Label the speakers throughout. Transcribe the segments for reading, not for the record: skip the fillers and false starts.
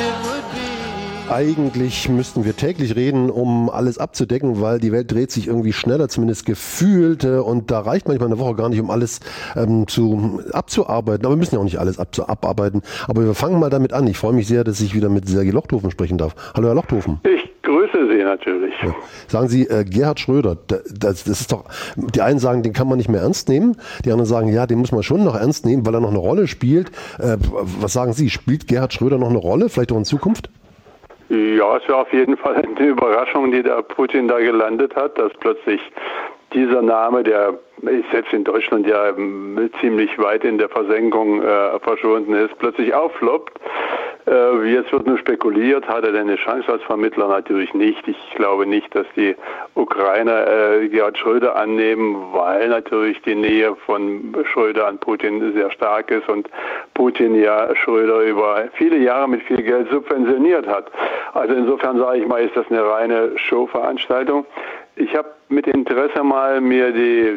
Speaker 1: Eigentlich müssten wir täglich reden, um alles abzudecken, weil die Welt dreht sich irgendwie schneller, zumindest gefühlt. Und da reicht manchmal eine Woche gar nicht, um alles abzuarbeiten. Aber wir müssen ja auch nicht alles abarbeiten. Aber wir fangen mal damit an. Ich freue mich sehr, dass ich wieder mit Sergej Lochthofen sprechen darf. Hallo, Herr Lochthofen.
Speaker 2: Ich grüße Sie natürlich.
Speaker 1: Ja. Sagen Sie, Gerhard Schröder, das ist doch, die einen sagen, den kann man nicht mehr ernst nehmen. Die anderen sagen, ja, den muss man schon noch ernst nehmen, weil er noch eine Rolle spielt. Was sagen Sie, spielt Gerhard Schröder noch eine Rolle, vielleicht auch in Zukunft?
Speaker 2: Ja, es war auf jeden Fall eine Überraschung, die der Putin da gelandet hat, dass plötzlich dieser Name, der selbst in Deutschland ja ziemlich weit in der Versenkung verschwunden ist, plötzlich aufloppt. Jetzt wird nur spekuliert, hat er denn eine Chance als Vermittler? Natürlich nicht. Ich glaube nicht, dass die Ukrainer Gerhard Schröder annehmen, weil natürlich die Nähe von Schröder an Putin sehr stark ist und Putin ja Schröder über viele Jahre mit viel Geld subventioniert hat. Also insofern sage ich mal, ist das eine reine Showveranstaltung. Ich habe mit Interesse mal mir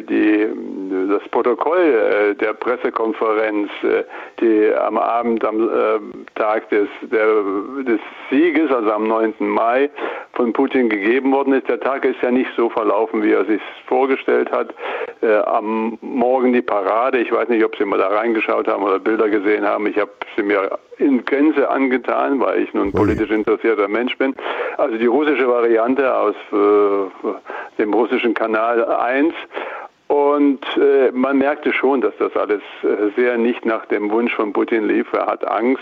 Speaker 2: das Protokoll der Pressekonferenz, die am Abend, am Tag des Sieges, also am 9. Mai, von Putin gegeben worden ist. Der Tag ist ja nicht so verlaufen, wie er sich vorgestellt hat. Am Morgen die Parade, ich weiß nicht, ob Sie mal da reingeschaut haben oder Bilder gesehen haben. Ich habe sie mir in Gänze angetan, weil ich nun politisch interessierter Mensch bin. Also die russische Variante aus dem russischen Kanal 1. Und man merkte schon, dass das alles sehr nicht nach dem Wunsch von Putin lief. Er hat Angst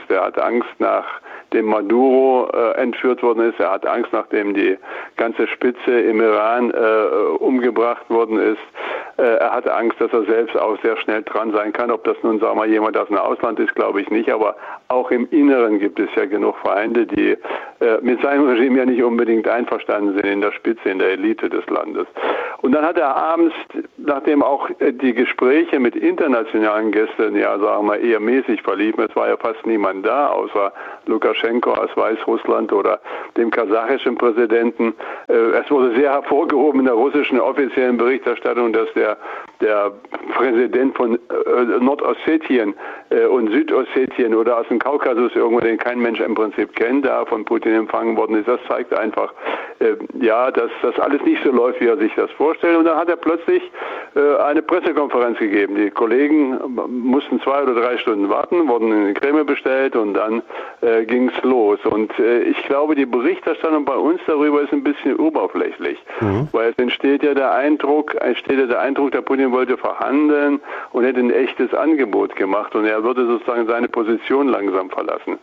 Speaker 2: nachdem Maduro entführt worden ist. Er hat Angst, nachdem die ganze Spitze im Iran umgebracht worden ist. Er hat Angst, dass er selbst auch sehr schnell dran sein kann. Ob das nun, sagen wir, jemand aus dem Ausland ist, glaube ich nicht. Aber auch im Inneren gibt es ja genug Feinde, die mit seinem Regime ja nicht unbedingt einverstanden sind in der Spitze, in der Elite des Landes. Und dann hat er abends, nachdem auch die Gespräche mit internationalen Gästen, ja, sagen wir, eher mäßig verliefen, es war ja fast niemand da, außer Lukaschenko aus Weißrussland oder dem kasachischen Präsidenten. Es wurde sehr hervorgehoben in der russischen offiziellen Berichterstattung, dass der Präsident von Nordossetien und Südossetien oder aus dem Kaukasus, irgendwo, den kein Mensch im Prinzip kennt, da von Putin empfangen worden ist. Das zeigt einfach, dass das alles nicht so läuft, wie er sich das vorstellt. Und dann hat er plötzlich eine Pressekonferenz gegeben. Die Kollegen mussten 2 oder 3 Stunden warten, wurden in die Kreml bestellt und dann ging es los. Und ich glaube, die Berichterstattung bei uns darüber ist ein bisschen oberflächlich, weil es entsteht ja der Eindruck, der Putin wollte verhandeln und hätte ein echtes Angebot gemacht und er würde sozusagen seine Position langsam verlassen.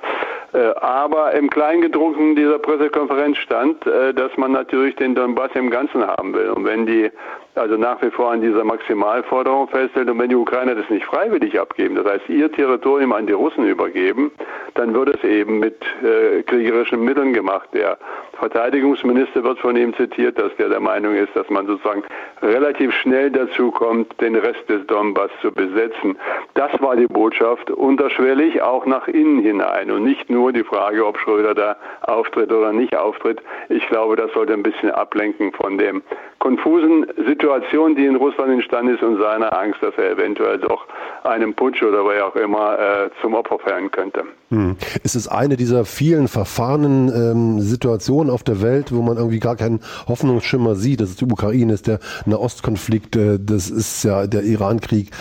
Speaker 2: Aber im Kleingedruckten dieser Pressekonferenz stand, dass man natürlich den Donbass im Ganzen haben will. Und wenn die also nach wie vor an dieser Maximalforderung festhält und wenn die Ukrainer das nicht freiwillig abgeben, das heißt ihr Territorium an die Russen übergeben, dann wird es eben mit kriegerischen Mitteln gemacht. Der Verteidigungsminister wird von ihm zitiert, dass der Meinung ist, dass man sozusagen relativ schnell dazu kommt, den Rest des Donbass zu besetzen. Das war die Botschaft, unterschwellig auch nach innen hinein und nicht nur die Frage, ob Schröder da auftritt oder nicht auftritt. Ich glaube, das sollte ein bisschen ablenken von dem konfusen Situation, die in Russland entstanden ist und seiner Angst, dass er eventuell doch einem Putsch oder wer auch immer zum Opfer fallen könnte.
Speaker 1: Ist es eine dieser vielen verfahrenen Situationen auf der Welt, wo man irgendwie gar keinen Hoffnungsschimmer sieht? Das ist die Ukraine, ist der Nahostkonflikt, das ist ja der Iran-Krieg.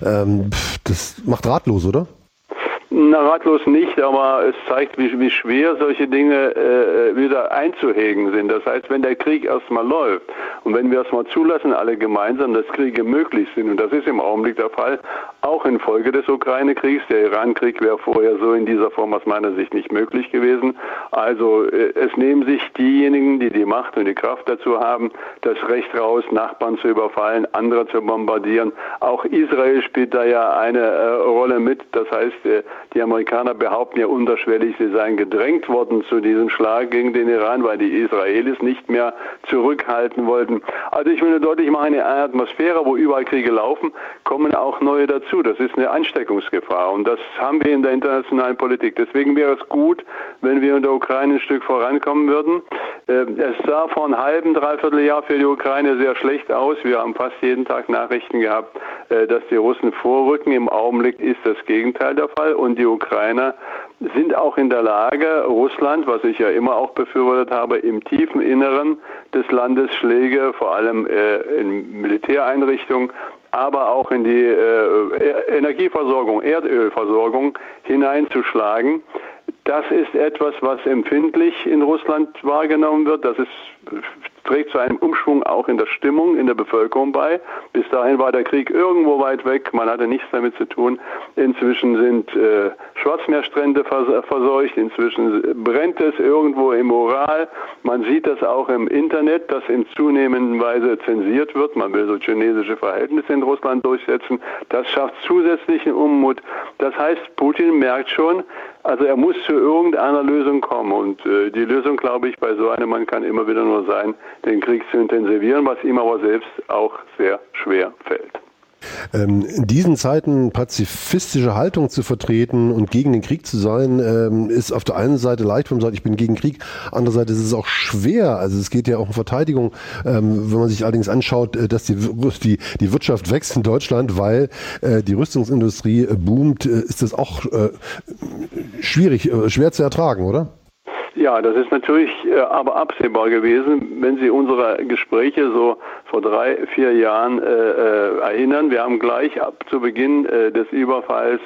Speaker 1: Das macht ratlos, oder?
Speaker 2: Na, ratlos nicht, aber es zeigt, wie schwer solche Dinge wieder einzuhegen sind. Das heißt, wenn der Krieg erstmal läuft und wenn wir erstmal zulassen, alle gemeinsam, dass Kriege möglich sind, und das ist im Augenblick der Fall, auch infolge des Ukraine-Kriegs. Der Iran-Krieg wäre vorher so in dieser Form aus meiner Sicht nicht möglich gewesen. Also es nehmen sich diejenigen, die die Macht und die Kraft dazu haben, das Recht raus, Nachbarn zu überfallen, andere zu bombardieren. Auch Israel spielt da ja eine Rolle mit. Das heißt, die Amerikaner behaupten ja unterschwellig, sie seien gedrängt worden zu diesem Schlag gegen den Iran, weil die Israelis nicht mehr zurückhalten wollten. Also ich will nur deutlich machen, in einer Atmosphäre, wo überall Kriege laufen, kommen auch neue dazu. Das ist eine Ansteckungsgefahr und das haben wir in der internationalen Politik. Deswegen wäre es gut, wenn wir in der Ukraine ein Stück vorankommen würden. Es sah vor einem halben, dreiviertel Jahr für die Ukraine sehr schlecht aus. Wir haben fast jeden Tag Nachrichten gehabt, dass die Russen vorrücken. Im Augenblick ist das Gegenteil der Fall und die Ukrainer sind auch in der Lage, Russland, was ich ja immer auch befürwortet habe, im tiefen Inneren des Landes Schläge, vor allem in Militäreinrichtungen, aber auch in die Energieversorgung, Erdölversorgung hineinzuschlagen. Das ist etwas, was empfindlich in Russland wahrgenommen wird. Das trägt zu einem Umschwung auch in der Stimmung in der Bevölkerung bei. Bis dahin war der Krieg irgendwo weit weg, man hatte nichts damit zu tun. Inzwischen sind Schwarzmeerstrände verseucht, inzwischen brennt es irgendwo im Ural. Man sieht das auch im Internet, das in zunehmender Weise zensiert wird. Man will so chinesische Verhältnisse in Russland durchsetzen. Das schafft zusätzlichen Unmut. Das heißt, Putin merkt schon, also er muss zu irgendeiner Lösung kommen. Und die Lösung, glaube ich, bei so einem Mann kann immer wieder nur sein, den Krieg zu intensivieren, was ihm aber selbst auch sehr schwer fällt.
Speaker 1: In diesen Zeiten pazifistische Haltung zu vertreten und gegen den Krieg zu sein, ist auf der einen Seite leicht, wenn man sagt, ich bin gegen Krieg, andererseits ist es auch schwer. Also es geht ja auch um Verteidigung. Wenn man sich allerdings anschaut, dass die Wirtschaft wächst in Deutschland, weil die Rüstungsindustrie boomt, ist das auch schwer zu ertragen, oder?
Speaker 2: Ja, das ist natürlich aber absehbar gewesen, wenn Sie unsere Gespräche so vor 3-4 Jahren erinnern. Wir haben gleich zu Beginn des Überfalls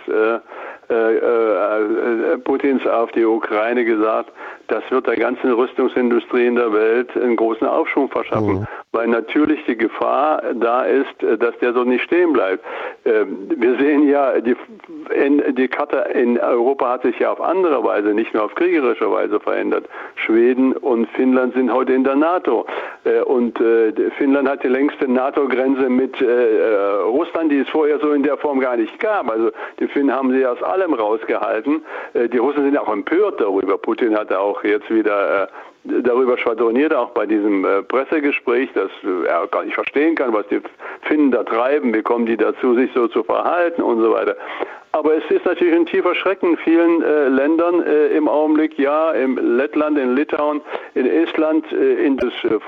Speaker 2: Putins auf die Ukraine gesagt, das wird der ganzen Rüstungsindustrie in der Welt einen großen Aufschwung verschaffen, weil natürlich die Gefahr da ist, dass der so nicht stehen bleibt. Wir sehen ja, die Karte in Europa hat sich ja auf andere Weise, nicht nur auf kriegerische Weise verändert. Schweden und Finnland sind heute in der NATO und Finnland hat die längste NATO-Grenze mit Russland, die es vorher so in der Form gar nicht gab. Also die Finnen haben sie aus allem rausgehalten. Die Russen sind auch empört darüber. Putin hat auch jetzt wieder darüber schwadroniert, auch bei diesem Pressegespräch, dass er gar nicht verstehen kann, was die Finnen da treiben, wie kommen die dazu, sich so zu verhalten und so weiter. Aber es ist natürlich ein tiefer Schrecken in vielen Ländern im Augenblick, ja, in Lettland, in Litauen, in Estland, in das